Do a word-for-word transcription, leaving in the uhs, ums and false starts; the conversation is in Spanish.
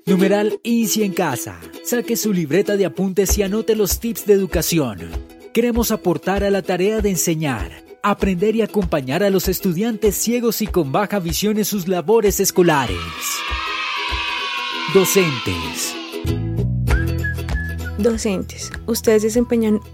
Numeral Easy en casa. Saque su libreta de apuntes y anote los tips de educación. Queremos aportar a la tarea de enseñar, aprender y acompañar a los estudiantes ciegos y con baja visión en sus labores escolares. Docentes. Docentes, ustedes desempeñan